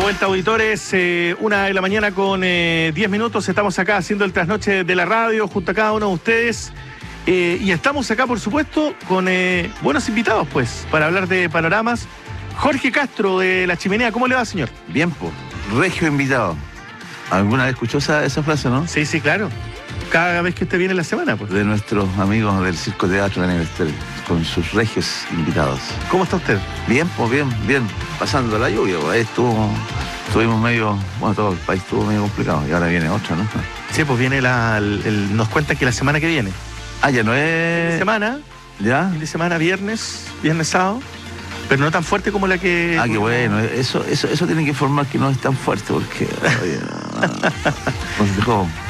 vuelta, auditores, 1:00 con 10 minutos. Estamos acá haciendo el trasnoche de la radio junto a cada uno de ustedes. Y estamos acá, por supuesto, con buenos invitados, pues, para hablar de panoramas. Jorge Castro, de La Chimenea. ¿Cómo le va, señor? Bien, pues, regio invitado. ¿Alguna vez escuchó esa frase, no? Sí, claro. Cada vez que usted viene en la semana, pues. De nuestros amigos del Circo Teatro de Aniversario, con sus regios invitados. ¿Cómo está usted? Bien, pues, bien. Pasando la lluvia, pues. Ahí estuvimos medio... Bueno, todo el país estuvo medio complicado. Y ahora viene otra, ¿no? Sí, pues viene nos cuentan que la semana que viene. Ah, ya no Fin es... de semana. ¿Ya? Fin de semana, viernes, sábado. Pero no tan fuerte como la que... Ah, qué bueno. Eso tiene que informar que no es tan fuerte, porque... Oye, nos dejó